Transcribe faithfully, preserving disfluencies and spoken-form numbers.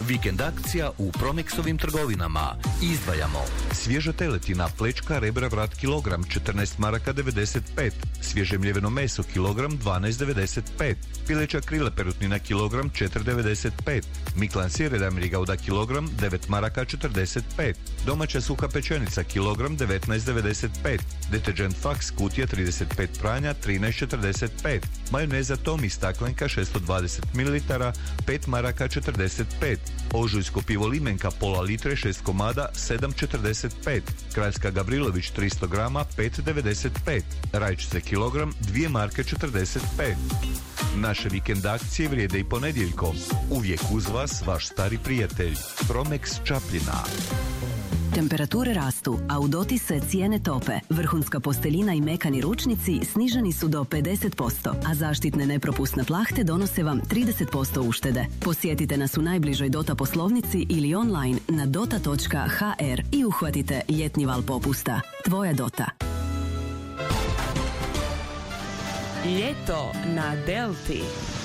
Vikend akcija u Promexovim trgovinama. Izdvajamo svježa teletina, plečka, rebra, vrat kilogram četrnaest maraka devedeset pet, svježe mljeveno meso kilogram dvanaest devedeset pet, pileća krila perutnina kilogram četiri devedeset pet, Miklan sir Edam Rigauda kilogram devet maraka četrdeset pet, domaća suha pečenica kilogram devetnaest devedeset pet, deterđent Fax kutija trideset pet pranja trinaest četrdeset pet, majoneza Tomi staklenka šesto dvadeset mililitara pet maraka četrdeset pet, ožujsko pivo Limenka pola litre šest komada sedam četrdeset pet, kraljska Gavrilović tristo grama pet devedeset pet, rajčice kilogram dvije marke četrdeset pet. Naše vikend akcije vrijede i ponedjeljkom. Uvijek uz vas vaš stari prijatelj Promex Čapljina. Temperature rastu, a u dotisce cijene tope. Vrhunska posteljina i mekani ručnici sniženi su do pedeset posto, a zaštitne nepropusne plahte donose vam trideset posto uštede. Posjetite nas u najbližoj Dota poslovnici ili online na dota točka ha er i uhvatite ljetni val popusta. Tvoja Dota. Ljeto na Delti.